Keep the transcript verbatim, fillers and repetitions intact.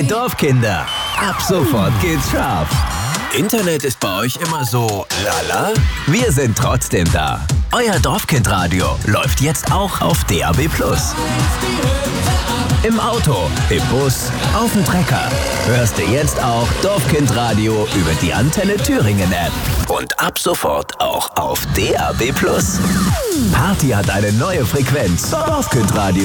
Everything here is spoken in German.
Dorfkinder, ab sofort geht's scharf. Internet ist bei euch immer so lala? Wir sind trotzdem da. Euer Dorfkindradio läuft jetzt auch auf D A B plus. Im Auto, im Bus, auf dem Trecker. Hörst du jetzt auch Dorfkindradio über die Antenne Thüringen App. Und ab sofort auch auf D A B plus. Party hat eine neue Frequenz. Dorfkindradio.